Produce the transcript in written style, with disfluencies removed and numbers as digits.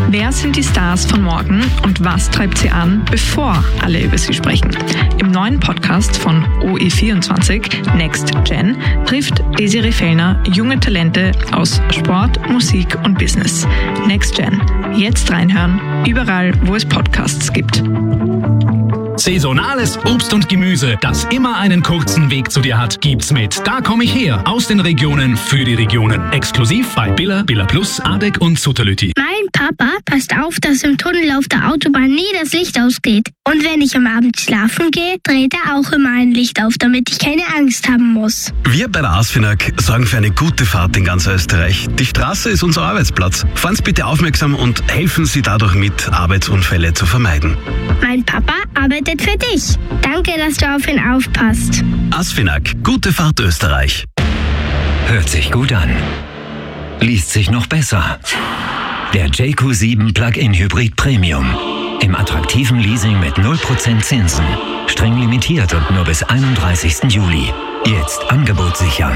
Wer sind die Stars von morgen und was treibt sie an, bevor alle über sie sprechen? Im neuen Podcast von OE24, Next Gen, trifft Desiree Fellner junge Talente aus Sport, Musik und Business. Next Gen. Jetzt reinhören, überall, wo es Podcasts gibt. Saisonales Obst und Gemüse, das immer einen kurzen Weg zu dir hat, gibt's mit Da komm ich her, aus den Regionen für die Regionen. Exklusiv bei Billa, Billa Plus, Adek und Sutterlüti. Mein Papa passt auf, dass im Tunnel auf der Autobahn nie das Licht ausgeht. Und wenn ich am Abend schlafen gehe, dreht er auch immer ein Licht auf, damit ich keine Angst haben muss. Wir bei der ASFINAG sorgen für eine gute Fahrt in ganz Österreich. Die Straße ist unser Arbeitsplatz. Fahren Sie bitte aufmerksam und helfen Sie dadurch mit, Arbeitsunfälle zu vermeiden. Mein Papa arbeitet für dich. Danke, dass du auf ihn aufpasst. ASFINAG, gute Fahrt Österreich. Hört sich gut an. Liest sich noch besser. Der JQ7 Plug-in Hybrid Premium. Im attraktiven Leasing mit 0% Zinsen. Streng limitiert und nur bis 31. Juli. Jetzt Angebot sichern.